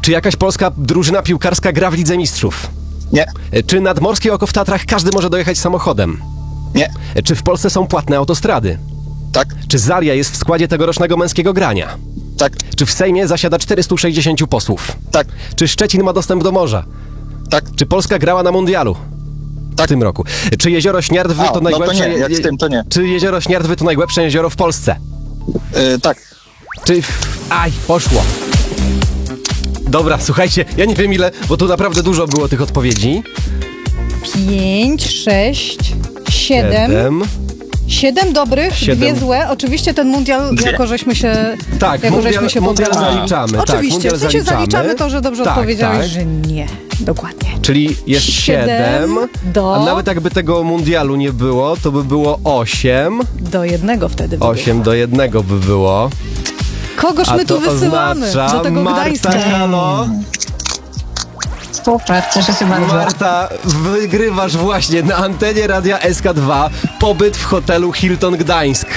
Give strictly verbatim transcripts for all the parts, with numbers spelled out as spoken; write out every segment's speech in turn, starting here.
Czy jakaś polska drużyna piłkarska gra w Lidze Mistrzów? Nie. Czy nadmorskie oko w Tatrach każdy może dojechać samochodem? Nie. Czy w Polsce są płatne autostrady? Tak. Czy Zalia jest w składzie tegorocznego Męskiego Grania? Tak. Czy w Sejmie zasiada czterystu sześćdziesięciu posłów? Tak. Czy Szczecin ma dostęp do morza? Tak. Czy Polska grała na mundialu? Tak. W tym roku. Czy jezioro Śniardwy A, to no najgłębsze... to nie, jak z tym, to nie. Czy jezioro Śniardwy to najgłębsze jezioro w Polsce? Yy, tak. Czy... W... Aj, poszło. Dobra, słuchajcie, ja nie wiem ile, bo tu naprawdę dużo było tych odpowiedzi. Pięć, sześć, siedem. Siedem. Siedem dobrych, Siedem. dwie złe. Oczywiście ten mundial, Dwie. jako żeśmy się Tak, jako mundial, żeśmy się mundial pobrali. zaliczamy. Oczywiście, tak, mundial w sensie zaliczamy. zaliczamy to, że dobrze tak, odpowiedziałeś, tak. że nie. Dokładnie. Czyli jest Siedem siedem, do- a nawet jakby tego mundialu nie było, to by było osiem. Do jednego wtedy by Osiem do jednego by było. było. Kogoż A my tu to wysyłamy oznacza do tego Marta, Gdańska? halo? Super, cieszę się bardzo. Marta, wygrywasz właśnie na antenie Radia S K dwa pobyt w hotelu Hilton Gdańsk.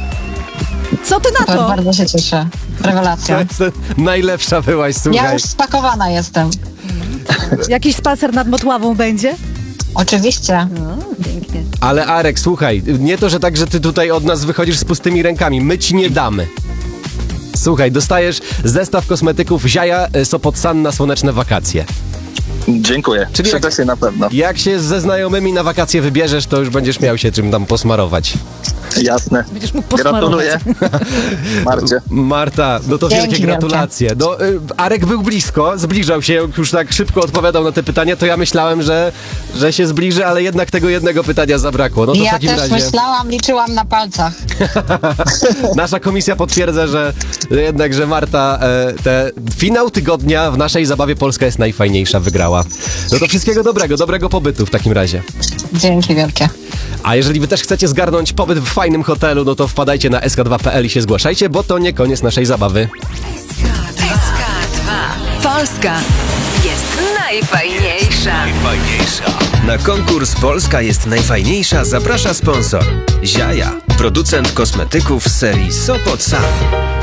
Co ty na Super, to? bardzo się cieszę. Rewelacja. Najlepsza byłaś, słuchaj. Ja już spakowana jestem. Jakiś spacer nad Motławą będzie? Oczywiście. No, pięknie. Ale Arek, słuchaj, nie to, że tak, że ty tutaj od nas wychodzisz z pustymi rękami. My ci nie damy. Słuchaj, dostajesz zestaw kosmetyków Ziaja Sopot Sun na słoneczne wakacje. Dziękuję. Czyli Przyda jak- się na pewno. Jak się ze znajomymi na wakacje wybierzesz, to już będziesz miał się czym tam posmarować. Jasne. Będziesz mógł posmarować. Gratuluję. Marcie. Marta, no to Dzięki wielkie wielkie. gratulacje. No, y, Arek był blisko, zbliżał się, jak już tak szybko odpowiadał na te pytania, to ja myślałem, że, że się zbliży, ale jednak tego jednego pytania zabrakło. No to w Ja takim też razie myślałam, liczyłam na palcach. nasza komisja potwierdza, że jednak, że Marta e, te finał tygodnia w naszej zabawie Polska jest najfajniejsza, wygrała. No to wszystkiego dobrego, dobrego pobytu w takim razie. Dzięki wielkie. A jeżeli wy też chcecie zgarnąć pobyt w fajnym hotelu, no to wpadajcie na s k dwa kropka p l i się zgłaszajcie, bo to nie koniec naszej zabawy. S K dwa. Polska jest najfajniejsza. Na konkurs Polska jest najfajniejsza zaprasza sponsor Ziaja, producent kosmetyków z serii Sopot Sun.